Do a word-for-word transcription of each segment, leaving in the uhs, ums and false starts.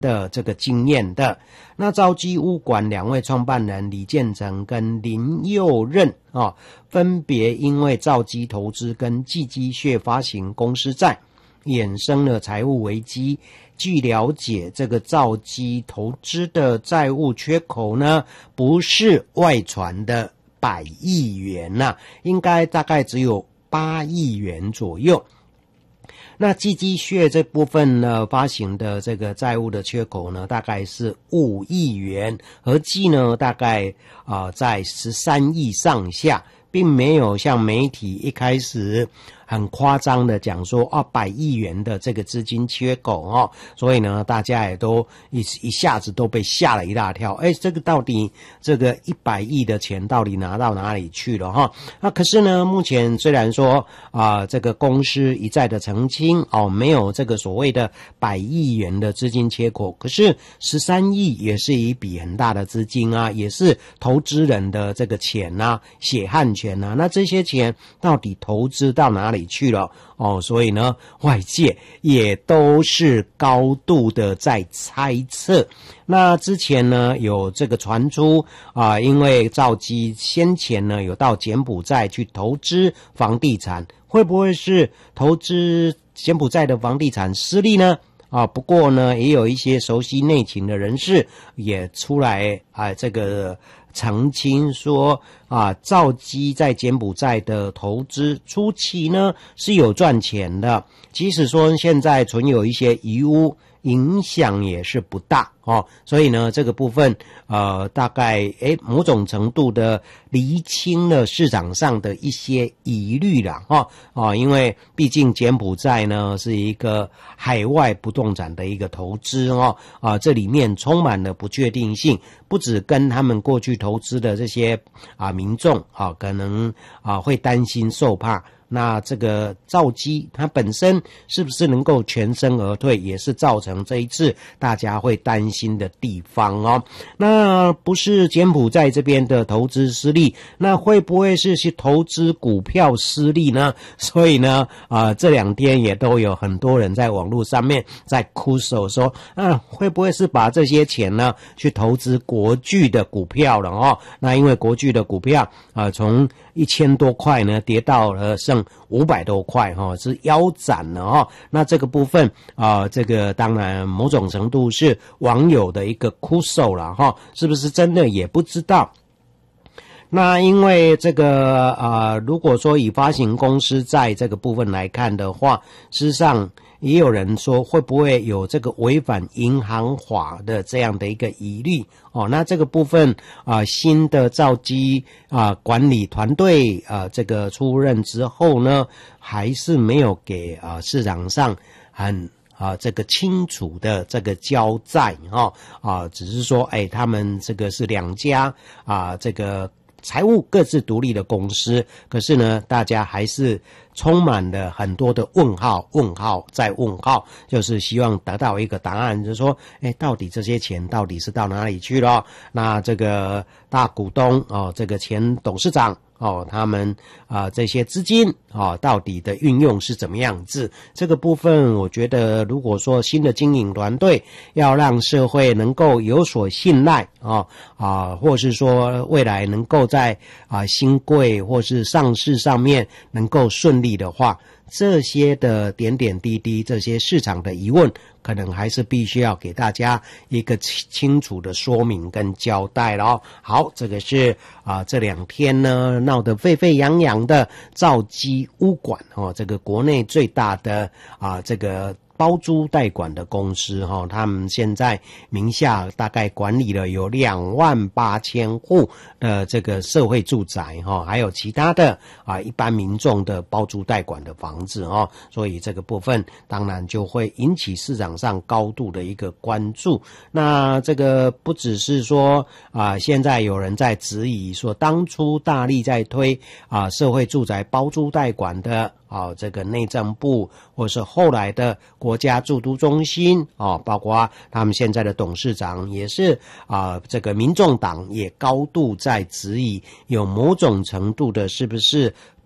的这个经验的。那兆基屋管两位创办人李建成跟林佑任啊，分别因为兆基投资跟季基穴发行公司债，衍生了财务危机。据了解，这个兆基投资的债务缺口呢，不是外传的百亿元呐、啊，应该大概只有八亿元左右。那季基穴这部分呢，发行的这个债务的缺口呢，大概是五亿元，合计呢大概啊、呃、在十三亿上下，并没有像媒体一开始很夸张的讲说啊百亿元的这个资金缺口哦，所以呢大家也都一一下子都被吓了一大跳，哎，这个到底这个一百亿的钱到底拿到哪里去了哈？那可是呢，目前虽然说啊、呃、这个公司一再的澄清哦，没有这个所谓的百亿元的资金缺口，可是十三亿也是一笔很大的资金啊，也是投资人的这个钱啊，血汗钱啊，那这些钱到底投资到哪里去了哦？所以呢，外界也都是高度的在猜测。那之前呢，有这个传出啊、呃，因为兆基先前呢有到柬埔寨去投资房地产，会不会是投资柬埔寨的房地产失利呢？啊，不过呢，也有一些熟悉内情的人士也出来啊，这个澄清说啊，兆基在柬埔寨的投资初期呢是有赚钱的，即使说现在存有一些遗污，影响也是不大哦。所以呢，这个部分呃，大概诶某种程度的厘清了市场上的一些疑虑啦哈哦，因为毕竟柬埔寨呢是一个海外不动产的一个投资哦啊，这里面充满了不确定性，不只跟他们过去投资的这些啊民众啊可能啊会担心受怕。那这个兆基它本身是不是能够全身而退，也是造成这一次大家会担心的地方哦。那不是柬埔寨这边的投资失利，那会不会是去投资股票失利呢？所以呢啊、呃，这两天也都有很多人在网络上面在哭手说啊，会不会是把这些钱呢去投资国巨的股票了哦？那因为国巨的股票啊、呃、从一千多块呢跌到了剩五百多块哈、哦，是腰斩了哈、哦。那这个部分啊、呃，这个当然某种程度是网友的一个哭诉了哈，是不是真的也不知道。那因为这个啊、呃，如果说以发行公司在这个部分来看的话，事实上也有人说会不会有这个违反银行法的这样的一个疑虑哦？那这个部分啊、呃，新的兆基啊管理团队啊这个出任之后呢，还是没有给啊、呃、市场上很啊这个清楚的这个交代哈啊，只是说哎他们这个是两家啊这个财务各自独立的公司，可是呢大家还是充满了很多的问号问号再问号，就是希望得到一个答案，就是说诶到底这些钱到底是到哪里去了？那这个大股东哦，这个前董事长哦，他们啊、呃、这些资金哦到底的运用是怎么样子？这个部分我觉得，如果说新的经营团队要让社会能够有所信赖啊啊，或是说未来能够在啊新贵或是上市上面能够顺利的话，这些的点点滴滴，这些市场的疑问，可能还是必须要给大家一个清楚的说明跟交代了哦。好，这个是啊、呃、这两天呢闹得沸沸扬扬的兆基屋管哦，这个国内最大的啊、呃、这个包租代管的公司哈、哦，他们现在名下大概管理了有两万八千户的这个社会住宅哈、哦，还有其他的啊一般民众的包租代管的房子哦，所以这个部分当然就会引起市场上高度的一个关注。那这个不只是说啊，现在有人在质疑说，当初大力在推啊社会住宅包租代管的啊，这个内政部或是后来的国家住都中心啊，包括他们现在的董事长也是啊，这个民众党也高度在质疑，有某种程度的是不是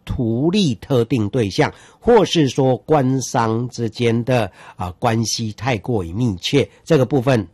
图利特定对象，或是说官商之间的啊关系太过于密切，这个部分